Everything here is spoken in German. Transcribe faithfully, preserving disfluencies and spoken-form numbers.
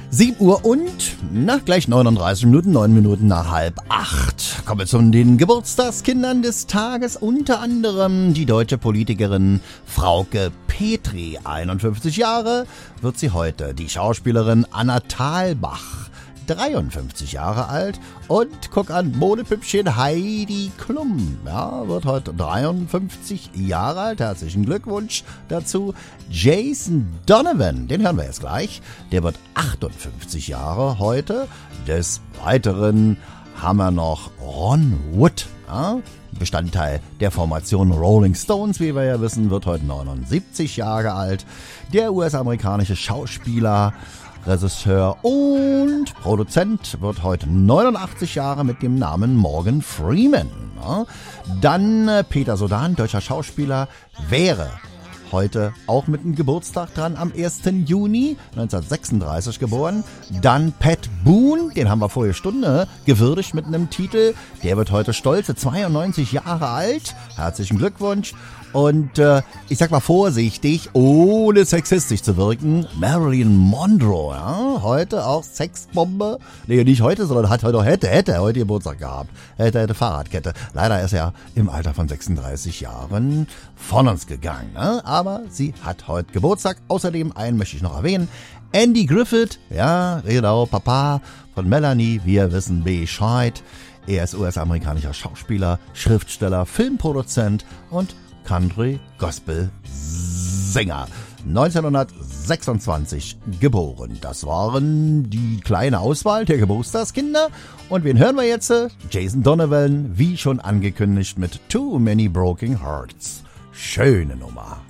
sieben Uhr und, na, gleich neununddreißig Minuten, neun Minuten nach halb acht. Kommen wir zu den Geburtstagskindern des Tages. Unter anderem die deutsche Politikerin Frauke Petry. einundfünfzig Jahre wird sie heute. Die Schauspielerin Anna Thalbach. dreiundfünfzig Jahre alt. Und guck an, Modepüppchen Heidi Klum. Ja, wird heute dreiundfünfzig Jahre alt. Herzlichen Glückwunsch dazu. Jason Donovan, den hören wir jetzt gleich. Der wird achtundfünfzig Jahre heute. Des Weiteren haben wir noch Ron Wood. Ja, Bestandteil der Formation Rolling Stones, wie wir ja wissen, wird heute neunundsiebzig Jahre alt. Der U S-amerikanische Schauspieler, Regisseur und Produzent wird heute neunundachtzig Jahre mit dem Namen Morgan Freeman. Ja. Dann äh, Peter Sodan, deutscher Schauspieler, wäre heute auch mit dem Geburtstag dran, am ersten Juni neunzehnhundertsechsunddreißig geboren. Dann Pat Boone, den haben wir vorige Stunde gewürdigt mit einem Titel. Der wird heute stolze zweiundneunzig Jahre alt. Herzlichen Glückwunsch. Und äh, ich sag mal vorsichtig, ohne sexistisch zu wirken, Marilyn Monroe, ja, heute auch Sexbombe. Nee, nicht heute, sondern hat heute, hätte, hätte heute Geburtstag gehabt. Hätte, hätte Fahrradkette. Leider ist er im Alter von sechsunddreißig Jahren von uns gegangen, ne? Aber sie hat heute Geburtstag. Außerdem einen möchte ich noch erwähnen. Andy Griffith, ja, genau, Papa von Melanie, wir wissen Bescheid. Er ist U S-amerikanischer Schauspieler, Schriftsteller, Filmproduzent und Country-Gospel-Sänger. neunzehnhundertsechsundzwanzig geboren. Das waren die kleine Auswahl der Geburtstagskinder. Und wen hören wir jetzt? Jason Donovan, wie schon angekündigt, mit Too Many Broken Hearts. Schöne Nummer.